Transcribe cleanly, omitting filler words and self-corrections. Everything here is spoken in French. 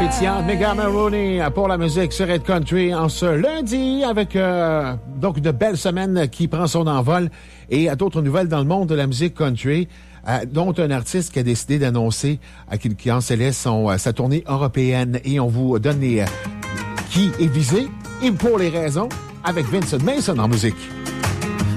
pétillante, Mega Maroney pour la musique sur Red Country en ce lundi avec donc une belle semaine qui prend son envol et d'autres nouvelles dans le monde de la musique country, dont un artiste qui a décidé d'annoncer qu'il cancellait sa tournée européenne et on vous donne qui est visé et pour les raisons avec Vincent Mason en musique.